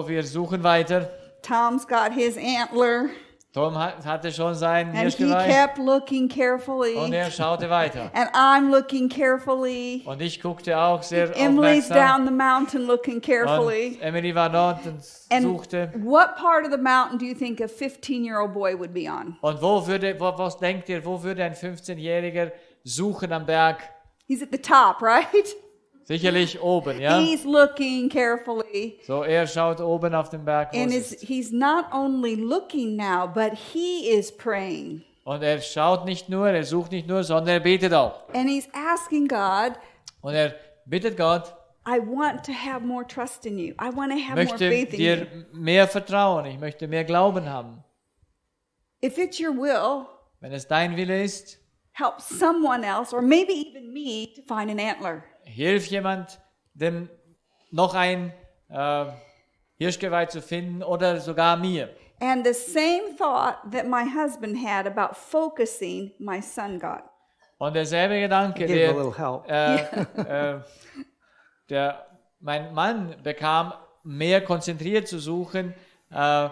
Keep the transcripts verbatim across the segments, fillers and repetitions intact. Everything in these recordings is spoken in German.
So, wir suchen weiter. Tom's got his antler, Tom hat- hatte schon sein and he Hirschgeweih kept looking und carefully. er schaute weiter. And I'm looking carefully. Und ich guckte auch sehr Emily's aufmerksam. down the mountain looking carefully. Und Emily war dort und And suchte. what part of the mountain do you think a fifteen-year-old boy would be on? Und wo würde, wo, was denkt ihr, wo würde ein fünfzehnjähriger suchen am Berg? He's at the top, right? Sicherlich oben, ja? He's looking carefully. So, er schaut oben auf den Berg, wo And es is, ist. he's not only looking now, but he is praying. Und er schaut nicht nur, er sucht nicht nur, sondern er betet auch. And he's asking God, Und er bittet Gott, I want to have more trust in you. I want to ich have more möchte faith in dir you. mehr Vertrauen, ich möchte mehr Glauben haben. If it's your will, Wenn es dein Wille ist, help someone else, or maybe even me, to find an antler. hilf jemand, dem noch ein äh, Hirschgeweih zu finden oder sogar mir. And the same thought that my husband had about focusing, my son got. Und derselbe Gedanke, Give a der, little help. äh, äh, der mein Mann bekam, mehr konzentriert zu suchen, äh,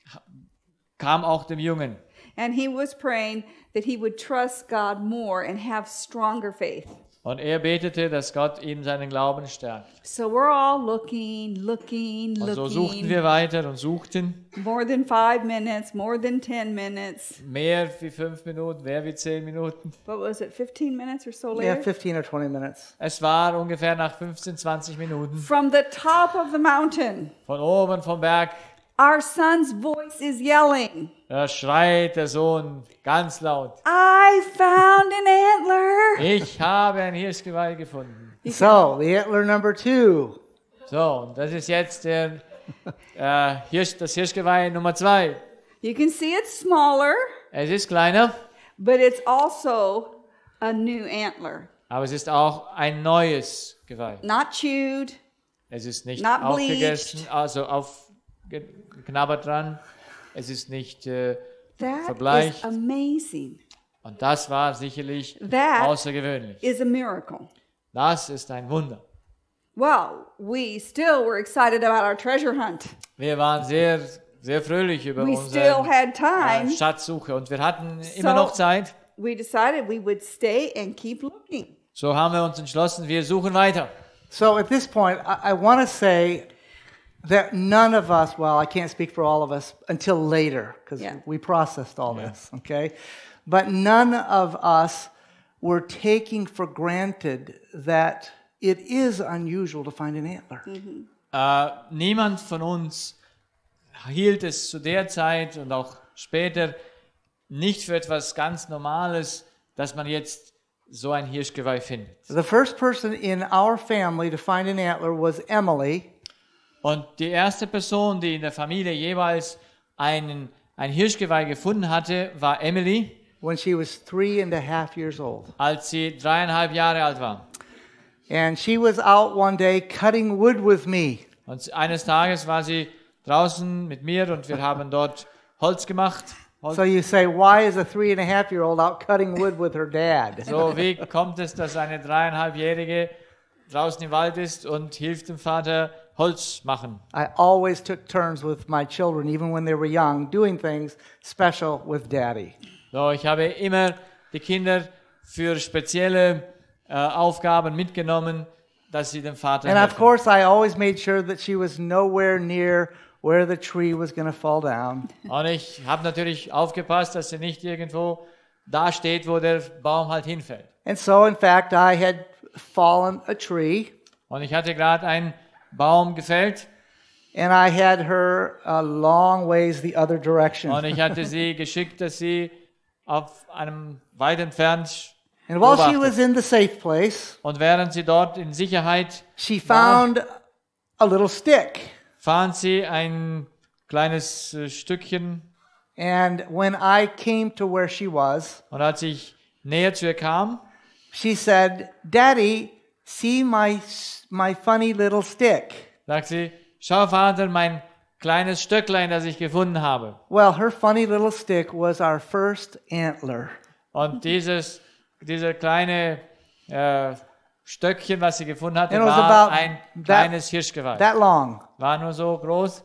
kam auch dem Jungen. And he was praying that he would trust God more and have stronger faith. Und er betete, dass Gott ihm seinen Glauben stärkt. So we're all looking, looking, Und so suchten looking. wir weiter und suchten. More than five minutes, more than ten minutes. Mehr wie fünf Minuten, mehr wie zehn Minuten. What was it, fifteen minutes or so Yeah, later? fifteen or twenty minutes. Es war ungefähr nach fünfzehn, zwanzig Minuten. From the top of the mountain, Von oben vom Berg, our son's voice is yelling, da schreit der Sohn ganz laut. I found an antler. Ich habe ein Hirschgeweih gefunden. So, the antler number two. So, und das ist jetzt der, äh, Hirsch, das Hirschgeweih Nummer zwei. You can see it's smaller, Es ist kleiner, but it's also a new antler. aber es ist auch ein neues Geweih. Not chewed, Es ist nicht Not aufgegessen, also aufgeknabbert dran. Es ist nicht, äh, that Verbleicht. is amazing. und das war sicherlich That außergewöhnlich. is a miracle. Das ist ein Wunder. Well, we still were excited about our treasure hunt. Wir waren sehr, sehr fröhlich über We still unsere had äh, time. Schatzsuche und wir hatten immer noch Zeit. We decided we would stay and keep looking. So haben wir uns entschlossen, wir suchen weiter. So at this point, I, I want to say that none of us, well, I can't speak for all of us until later because Yeah. we processed all this, okay? But none of us were taking for granted that it is unusual to find an antler. Äh, niemand von uns hielt es zu der Zeit und auch später nicht für etwas ganz Normales, dass man jetzt so ein Hirschgeweih findet. The first person in our family to find an antler was Emily. Und die erste Person, die in der Familie jeweils einen, ein Hirschgeweih gefunden hatte, war Emily, when she was three and a half years old. als sie dreieinhalb Jahre alt war. And she was out one day cutting wood with me. Und eines Tages war sie draußen mit mir und wir haben dort Holz gemacht. Holz. So you say, why is a three and a half year old out cutting wood with her dad? So, wie kommt es, dass eine dreieinhalbjährige draußen im Wald ist und hilft dem Vater Holz machen? I always took turns with my children, even when they were young, doing things special with daddy. So, ich habe immer die Kinder für spezielle äh, Aufgaben mitgenommen, dass sie dem Vater And of helfen. course, I always made sure that she was nowhere near where the tree was going to fall down. Und ich habe natürlich aufgepasst, dass sie nicht irgendwo da steht, wo der Baum halt hinfällt. And so, in fact, I had fallen a tree, Und ich hatte gerade einen Baum gefällt and I had her a long ways the other direction. und ich hatte sie geschickt, dass sie auf einem weit entfernt And while she beobachtet. was in the safe place, Und während sie dort in Sicherheit she war, found a little stick. fand sie ein kleines äh, Stückchen. And when I came to where she was, Und als ich näher zu ihr kam, she said, Daddy, see my, my funny little stick. sagt sie, schau Vater, mein kleines Stöcklein, das ich gefunden habe. Well, her funny little stick was our first antler. Und dieses, dieser kleine äh, Stöckchen, was sie gefunden hatte, And it was war about ein that- kleines Hirschgeweih. That long. War nur so groß.